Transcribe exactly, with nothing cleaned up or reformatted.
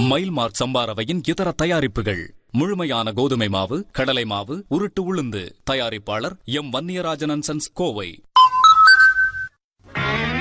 மைல்மார்க் சம்பாரவையின் இதர தயாரிப்புகள். முழுமையான கோதுமை மாவு, கடலை மாவு, உருட்டு உளுந்து. தயாரிப்பாளர் M Vanniyarajan and sons, Kovai.